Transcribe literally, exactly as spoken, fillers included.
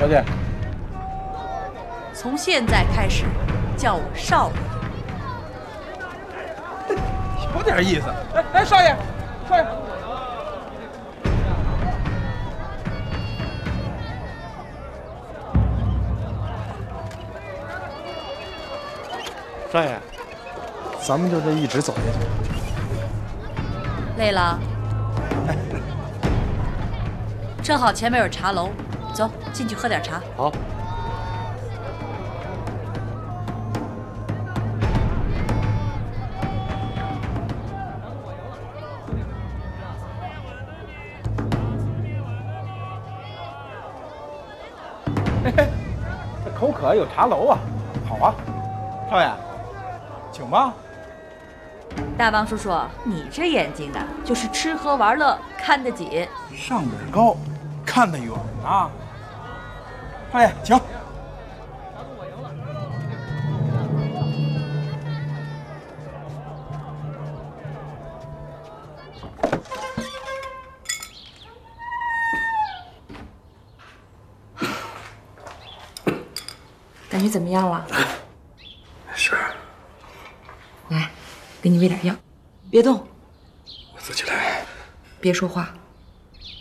小姐， 从现在开始叫我少爷。 有点意思。哎哎，少爷，少爷。 少爷，咱们就这一直走下去。 累了？正好前面有茶楼，走进去喝点茶。 好。 嘿嘿，这口渴有茶楼啊，好啊，少爷，请吧。 大王叔叔，你这眼睛啊，就是吃喝玩乐看得紧， 上边高，看得远啊。少爷，请。 感觉怎么样了？ 没事。 来，给你喂点药，别动， 我自己来。 别说话。